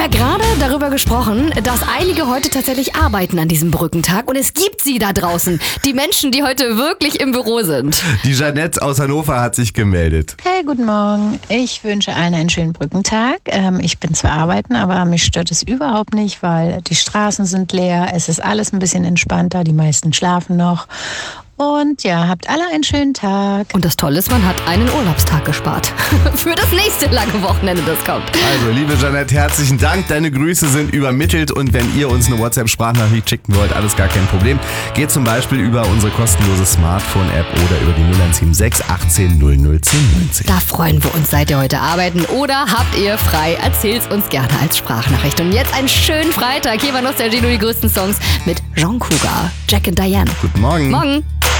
haben ja gerade darüber gesprochen, dass einige heute tatsächlich arbeiten an diesem Brückentag und es gibt sie da draußen, die Menschen, die heute wirklich im Büro sind. Die Jeanette aus Hannover hat sich gemeldet. Hey, guten Morgen. Ich wünsche allen einen schönen Brückentag. Ich bin zwar arbeiten, aber mich stört es überhaupt nicht, weil die Straßen sind leer, es ist alles ein bisschen entspannter, die meisten schlafen noch. Und ja, habt alle einen schönen Tag. Und das Tolle ist, man hat einen Urlaubstag gespart. Für das nächste lange Wochenende, das kommt. Also, liebe Jeanette, herzlichen Dank. Deine Grüße sind übermittelt und wenn ihr uns eine WhatsApp-Sprachnachricht schicken wollt, alles gar kein Problem. Geht zum Beispiel über unsere kostenlose Smartphone-App oder über die 0176 18 00 10 90. Da freuen wir uns. Seid ihr heute arbeiten oder habt ihr frei? Erzählt's uns gerne als Sprachnachricht. Und jetzt einen schönen Freitag. Hier war Nostalgie, nur die größten Songs mit Jean Cougar, Jack und Diane. Guten Morgen. Morgen.